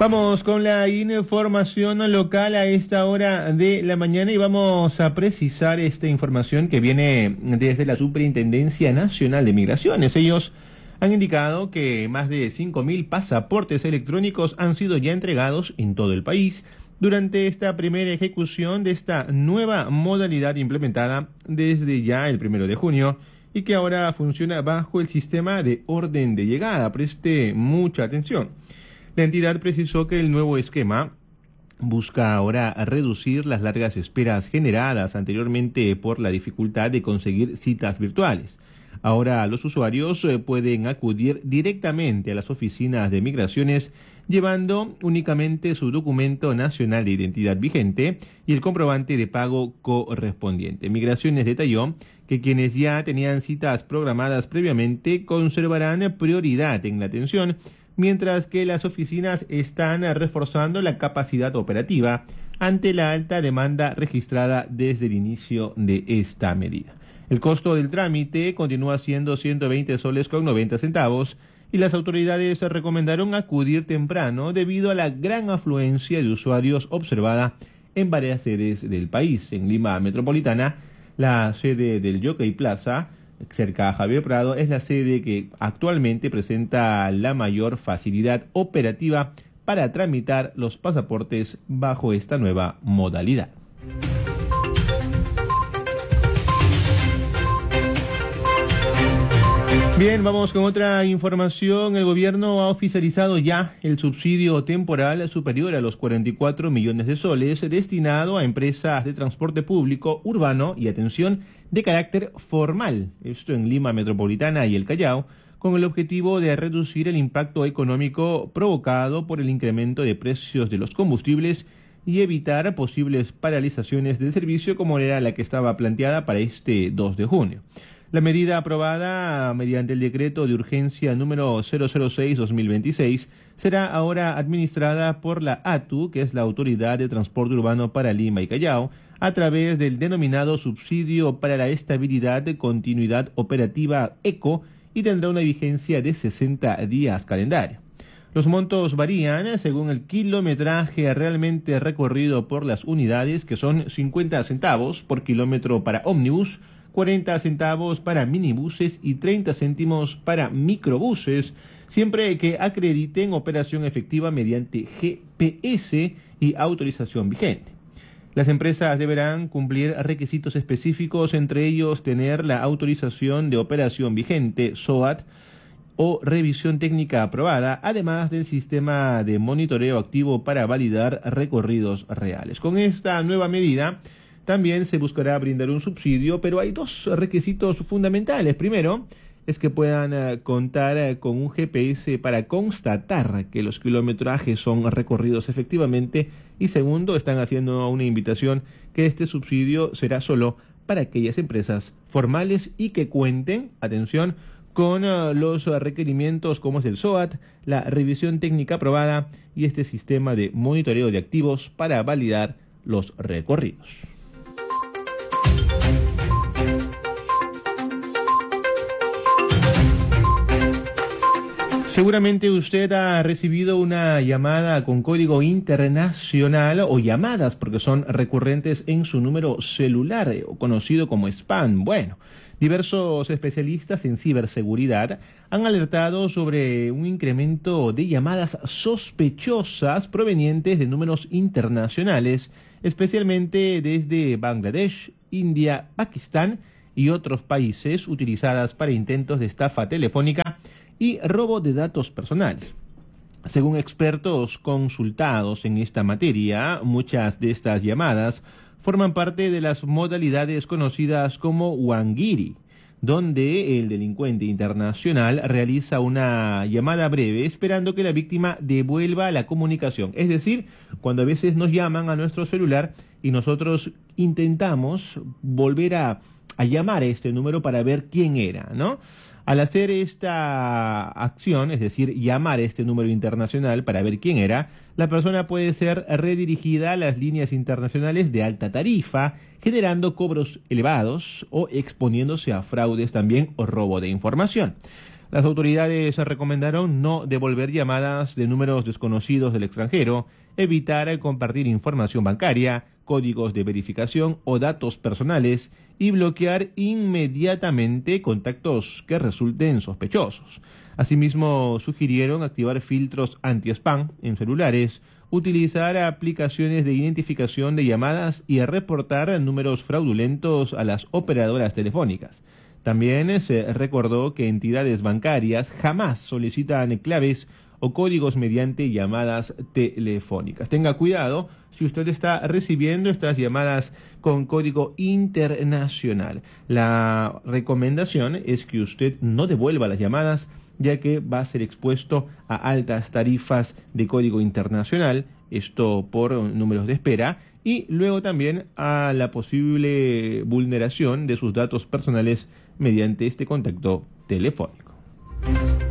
Vamos con la información local a esta hora de la mañana y vamos a precisar esta información que viene desde la Superintendencia Nacional de Migraciones. Ellos han indicado que más de 5.000 pasaportes electrónicos han sido ya entregados en todo el país durante esta primera ejecución de esta nueva modalidad implementada desde ya el 1 de junio y que ahora funciona bajo el sistema de orden de llegada. Preste mucha atención. La entidad precisó que el nuevo esquema busca ahora reducir las largas esperas generadas anteriormente por la dificultad de conseguir citas virtuales. Ahora los usuarios pueden acudir directamente a las oficinas de migraciones llevando únicamente su documento nacional de identidad vigente y el comprobante de pago correspondiente. Migraciones detalló que quienes ya tenían citas programadas previamente conservarán prioridad en la atención, mientras que las oficinas están reforzando la capacidad operativa ante la alta demanda registrada desde el inicio de esta medida. El costo del trámite continúa siendo 120 soles con 90 centavos y las autoridades recomendaron acudir temprano debido a la gran afluencia de usuarios observada en varias sedes del país. En Lima Metropolitana, la sede del Jockey Plaza, cerca a Javier Prado, es la sede que actualmente presenta la mayor facilidad operativa para tramitar los pasaportes bajo esta nueva modalidad. Bien, vamos con otra información. El gobierno ha oficializado ya el subsidio temporal superior a los 44 millones de soles destinado a empresas de transporte público urbano y atención de carácter formal, esto en Lima Metropolitana y el Callao, con el objetivo de reducir el impacto económico provocado por el incremento de precios de los combustibles y evitar posibles paralizaciones del servicio como era la que estaba planteada para este 2 de junio. La medida aprobada mediante el decreto de urgencia número 006-2026 será ahora administrada por la ATU, que es la Autoridad de Transporte Urbano para Lima y Callao, a través del denominado Subsidio para la Estabilidad de Continuidad Operativa ECO y tendrá una vigencia de 60 días calendario. Los montos varían según el kilometraje realmente recorrido por las unidades, que son 50 centavos por kilómetro para ómnibus, 40 centavos para minibuses y 30 céntimos para microbuses, siempre que acrediten operación efectiva mediante GPS y autorización vigente. Las empresas deberán cumplir requisitos específicos, entre ellos tener la autorización de operación vigente, SOAT, o revisión técnica aprobada, además del sistema de monitoreo activo para validar recorridos reales. Con esta nueva medida también se buscará brindar un subsidio, pero hay dos requisitos fundamentales. Primero, es que puedan contar con un GPS para constatar que los kilometrajes son recorridos efectivamente. Y segundo, están haciendo una invitación que este subsidio será solo para aquellas empresas formales y que cuenten, atención, con los requerimientos como es el SOAT, la revisión técnica aprobada y este sistema de monitoreo de activos para validar los recorridos. Seguramente usted ha recibido una llamada con código internacional o llamadas porque son recurrentes en su número celular o conocido como spam. Bueno, diversos especialistas en ciberseguridad han alertado sobre un incremento de llamadas sospechosas provenientes de números internacionales, especialmente desde Bangladesh, India, Pakistán y otros países, utilizadas para intentos de estafa telefónica y robo de datos personales. Según expertos consultados en esta materia, muchas de estas llamadas forman parte de las modalidades conocidas como wangiri, donde el delincuente internacional realiza una llamada breve esperando que la víctima devuelva la comunicación. Es decir, cuando a veces nos llaman a nuestro celular y nosotros intentamos volver a llamar a este número para ver quién era, ¿no? Al hacer esta acción, es decir, llamar a este número internacional para ver quién era, la persona puede ser redirigida a las líneas internacionales de alta tarifa, generando cobros elevados o exponiéndose a fraudes también o robo de información. Las autoridades recomendaron no devolver llamadas de números desconocidos del extranjero, evitar compartir información bancaria, códigos de verificación o datos personales y bloquear inmediatamente contactos que resulten sospechosos. Asimismo, sugirieron activar filtros anti-spam en celulares, utilizar aplicaciones de identificación de llamadas y reportar números fraudulentos a las operadoras telefónicas. También se recordó que entidades bancarias jamás solicitan claves o códigos mediante llamadas telefónicas. Tenga cuidado si usted está recibiendo estas llamadas con código internacional. La recomendación es que usted no devuelva las llamadas, ya que va a ser expuesto a altas tarifas de código internacional, esto por números de espera, y luego también a la posible vulneración de sus datos personales mediante este contacto telefónico.